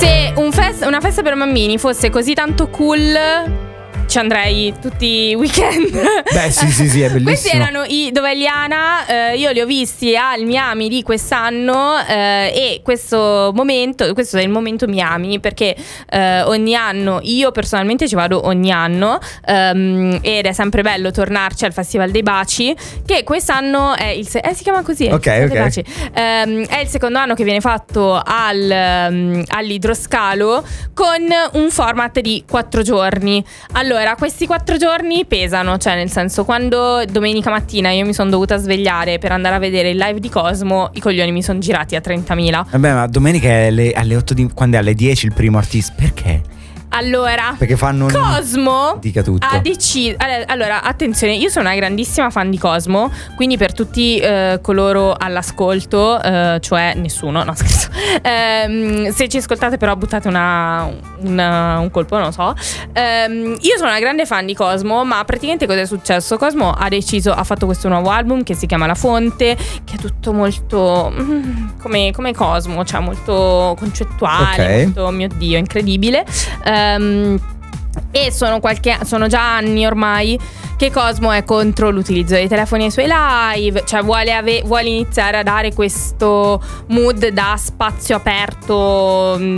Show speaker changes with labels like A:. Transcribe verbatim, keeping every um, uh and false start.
A: Se un fest- una festa per bambini fosse così tanto cool, ci andrei tutti i weekend.
B: Beh sì sì sì, è bellissimo.
A: Questi erano i Dovegliana, eh, io li ho visti al Miami di quest'anno, eh, e questo momento, questo è il momento Miami, perché eh, ogni anno, io personalmente ci vado ogni anno, ehm, ed è sempre bello tornarci al Festival dei Baci, che quest'anno è il se- eh, si chiama così,
B: Ok,
A: Festival dei
B: ok.
A: Baci. Ehm, è il secondo anno che viene fatto al, ehm, all'Idroscalo con un format di quattro giorni. Allora, questi quattro giorni pesano, cioè nel senso, quando domenica mattina io mi sono dovuta svegliare per andare a vedere il live di Cosmo, i coglioni mi sono girati a trentamila.
B: Vabbè, ma domenica è alle, alle otto di, quando è alle dieci il primo artista? Perché?
A: Allora,
B: Perché fanno un...
A: Cosmo
B: Dica tutto.
A: ha deciso. Allora, attenzione, io sono una grandissima fan di Cosmo, quindi per tutti eh, coloro all'ascolto, eh, cioè nessuno, no scherzo, ehm, se ci ascoltate però buttate una, una, un colpo, non lo so. Ehm, io sono una grande fan di Cosmo, ma praticamente cosa è successo? Cosmo ha deciso, ha fatto questo nuovo album che si chiama La Fonte, che è tutto molto mm, come, come Cosmo, cioè molto concettuale,
B: Ok.
A: molto, mio Dio, incredibile. Ehm, e sono, qualche, sono già anni ormai che Cosmo è contro l'utilizzo dei telefoni ai suoi live, cioè vuole, ave- vuole iniziare a dare questo mood da spazio aperto